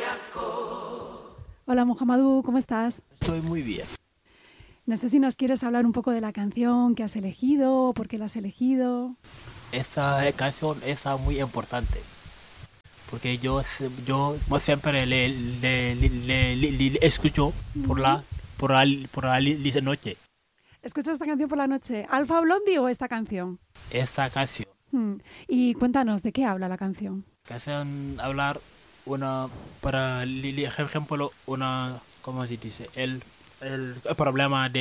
Hola Mohamedou, ¿cómo estás? Estoy muy bien. No sé si nos quieres hablar un poco de la canción que has elegido, por qué la has elegido. Esta canción es muy importante porque yo siempre le escucho por la noche. ¿Escuchas esta canción por la noche? ¿Alfa Blondie o esta canción? Esta canción. Y cuéntanos, ¿de qué habla la canción? Canción hablar una para ejemplo una ¿cómo se dice? El problema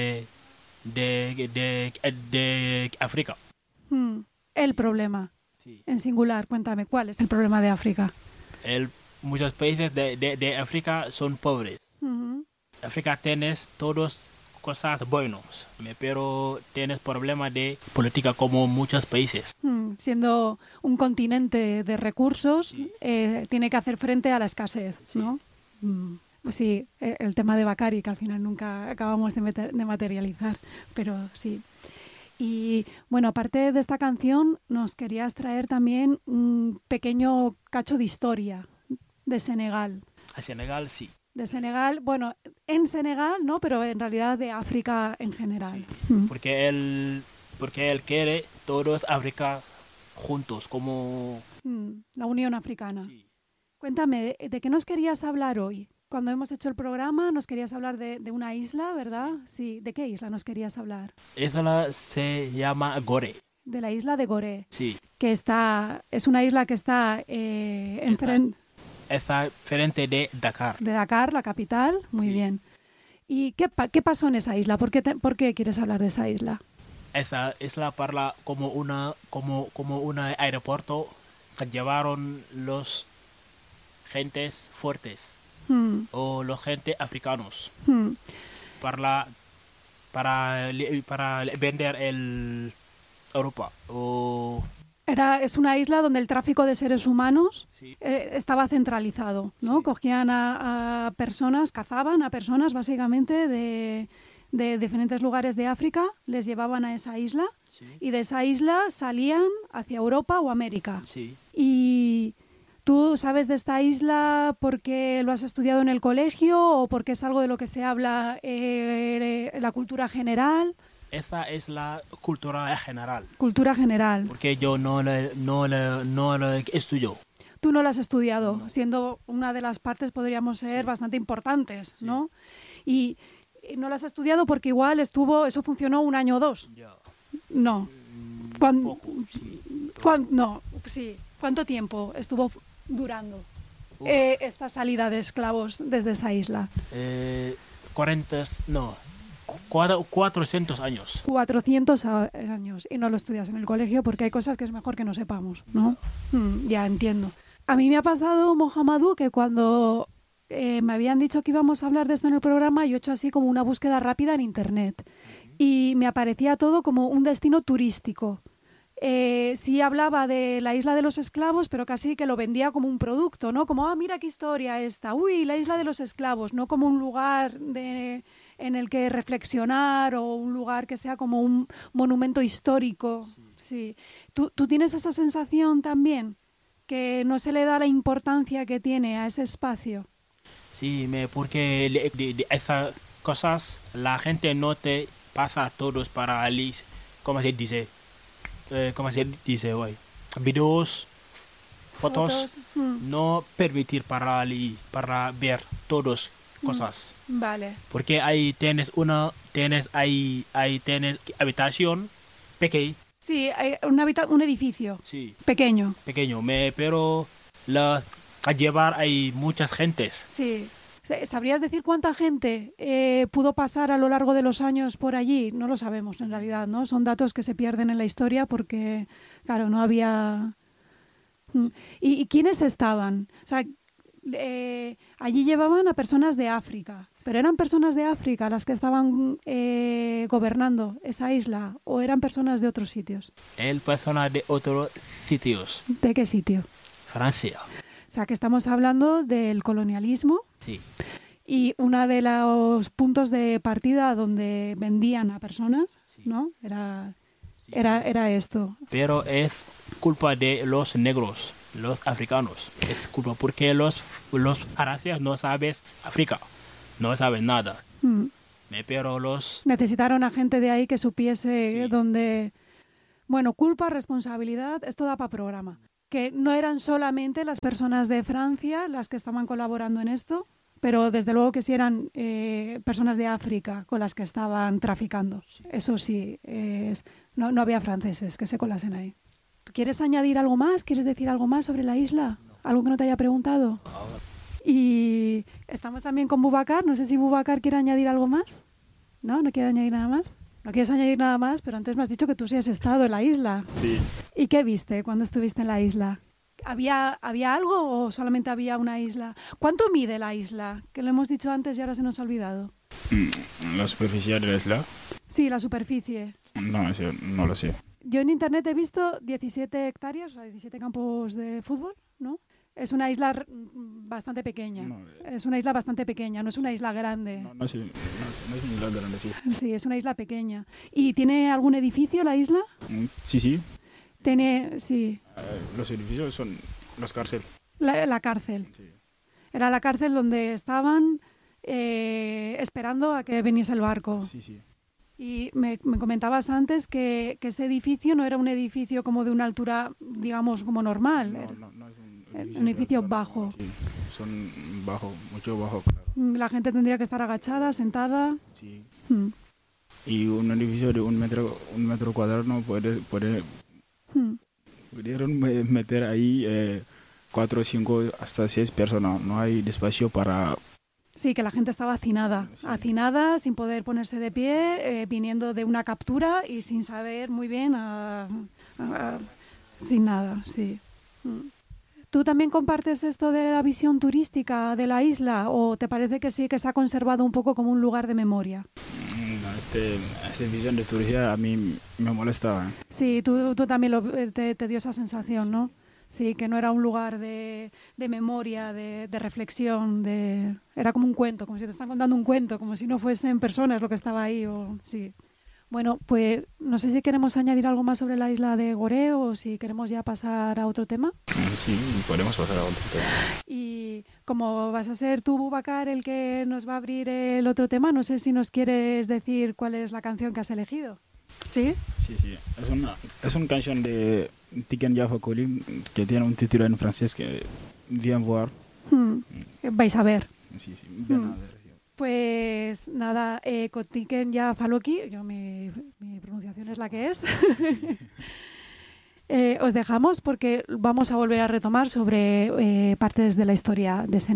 de África. El problema, Sí. en singular, cuéntame, ¿cuál es el problema de África? Muchos países de África son pobres. África tienes todas cosas buenas, pero tienes problemas de política como muchos países. Siendo un continente de recursos, Sí. tiene que hacer frente a la escasez, Sí. ¿no? Pues sí, el tema de Bakari, que al final nunca acabamos de materializar, pero sí. Y bueno, aparte de esta canción, nos querías traer también un pequeño cacho de historia de Senegal. A Senegal sí. De Senegal, bueno, en Senegal, ¿no? Pero en realidad de África en general. Sí. Porque él quiere todos África juntos, como... La Unión Africana. Sí. Cuéntame, ¿de qué nos querías hablar hoy? Cuando hemos hecho el programa nos querías hablar de una isla, ¿verdad? Sí, ¿de qué isla nos querías hablar? Esa se llama Gore. De la isla de Gorée, Sí. que es una isla que está enfrente Está frente de Dakar. de Dakar, la capital. Muy Sí. bien. ¿Y qué pasó en esa isla? ¿Por qué quieres hablar de esa isla? Esa isla parla como un aeropuerto que llevaron los gentes fuertes o los gente africanos para vender el Europa o Es una isla donde el tráfico de seres humanos sí, estaba centralizado, ¿no? Sí. Cogían a personas, cazaban a personas básicamente de diferentes lugares de África, les llevaban a esa isla sí, y de esa isla salían hacia Europa o América. sí. ¿Y tú sabes de esta isla porque lo has estudiado en el colegio o porque es algo de lo que se habla en la cultura general? Esa es la cultura general, Cultura general. porque yo no la estudio. Tú no la has estudiado, No. siendo una de las partes podríamos ser Sí. bastante importantes, Sí. ¿no? Y no la has estudiado porque igual eso funcionó un año o dos. Ya. No. Poco, sí. No, sí. ¿Cuánto tiempo estuvo durando Uf. esta salida de esclavos desde esa isla? 400 años. 400 años. Y no lo estudias en el colegio porque hay cosas que es mejor que no sepamos, ¿no? Ya entiendo. A mí me ha pasado, Mohamedou, que cuando me habían dicho que íbamos a hablar de esto en el programa, yo he hecho así como una búsqueda rápida en internet y me aparecía todo como un destino turístico. Sí hablaba de la isla de los esclavos, pero casi que lo vendía como un producto, ¿no? Como, mira qué historia esta, uy, la isla de los esclavos, no como un lugar en el que reflexionar o un lugar que sea como un monumento histórico. Sí. ¿Tú tienes esa sensación también? Que no se le da la importancia que tiene a ese espacio. Sí, porque de esas cosas la gente no te pasa todos para ¿cómo se dice? ¿Cómo se dice hoy? Videos, fotos. No permitir para ver todas cosas. Vale. Porque ahí tienes habitación pequeña. Sí, hay un edificio Sí, pequeño. pequeño, pero a llevar hay muchas gentes. Sí. ¿Sabrías decir cuánta gente pudo pasar a lo largo de los años por allí? No lo sabemos en realidad, ¿no? Son datos que se pierden en la historia porque, claro, no había... ¿Y quiénes estaban? O sea, allí llevaban a personas de África, pero ¿eran personas de África las que estaban gobernando esa isla o eran personas de otros sitios? Personas de otros sitios. ¿De qué sitio? Francia. O sea, que estamos hablando del colonialismo. Sí. Y uno de los puntos de partida donde vendían a personas, Sí. ¿no? Era esto. Pero es culpa de los negros. los africanos. Es culpa porque los aracias no sabes África, no saben nada. Pero los... Necesitaron a gente de ahí que supiese Sí. dónde... Bueno, culpa, responsabilidad, esto da para programa. Que no eran solamente las personas de Francia las que estaban colaborando en esto, pero desde luego que sí eran personas de África con las que estaban traficando. Eso sí, no había franceses que se colasen ahí. ¿Quieres añadir algo más? ¿Quieres decir algo más sobre la isla? ¿Algo que no te haya preguntado? Y estamos también con Boubacar. No sé si Boubacar quiere añadir algo más. ¿No? ¿No quiere añadir nada más? No quieres añadir nada más, pero antes me has dicho que tú sí has estado en la isla. Sí. ¿Y qué viste cuando estuviste en la isla? ¿Había algo o solamente había una isla? ¿Cuánto mide la isla? Que lo hemos dicho antes y ahora se nos ha olvidado. ¿La superficie de la isla? Sí, la superficie. No, eso no lo sé. Yo en internet he visto 17 hectáreas, o sea, 17 campos de fútbol, ¿no? Es una isla bastante pequeña. No, Es una isla bastante pequeña, no es una isla grande. no es una isla grande, sí. Sí, es una isla pequeña. ¿Y tiene algún edificio la isla? Sí. Tiene, sí, Los edificios son los cárceles. la cárcel. Sí. Era la cárcel donde estaban esperando a que viniese el barco. Sí. Y me comentabas antes que ese edificio no era un edificio como de una altura, digamos, como normal. No es Un edificio de altura bajo. normal, sí. Son bajo, mucho bajo, claro. La gente tendría que estar agachada, sentada. Sí. Mm. Y un edificio de un metro cuadrado no pudieron meter ahí 4, 5, hasta 6 personas. No hay espacio para... Sí, que la gente estaba hacinada, Sí. hacinada, sin poder ponerse de pie, viniendo de una captura y sin saber muy bien, sin nada, sí. ¿Tú también compartes esto de la visión turística de la isla o te parece que sí, que se ha conservado un poco como un lugar de memoria? Esta visión de turista a mí me molestaba. Sí, tú también te dio esa sensación, ¿no? Sí, que no era un lugar de memoria, de reflexión, era como un cuento, como si te están contando un cuento, como si no fuesen personas lo que estaba ahí. Sí. Bueno, pues no sé si queremos añadir algo más sobre la isla de Gorée o si queremos ya pasar a otro tema. Sí, podemos pasar a otro tema. Y como vas a ser tú, Boubacar, el que nos va a abrir el otro tema, no sé si nos quieres decir cuál es la canción que has elegido. ¿Sí? Sí. Es una canción de Tiken Jah Fakoly que tiene un título en francés que Viens voir. Vais a ver. Sí, ven a ver. Pues nada, con Tiken Jah Fakoly, mi pronunciación es la que es. Os dejamos porque vamos a volver a retomar sobre partes de la historia de Senegal.